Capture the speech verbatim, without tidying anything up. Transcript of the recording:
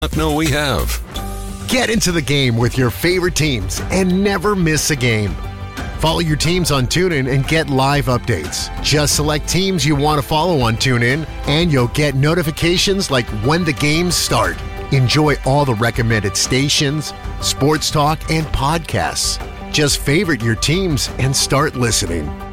know we have. Get into the game with your favorite teams and never miss a game. Follow your teams on TuneIn and get live updates. Just select teams you want to follow on TuneIn, and you'll get notifications like when the games start. Enjoy all the recommended stations, sports talk, and podcasts. Just favorite your teams and start listening.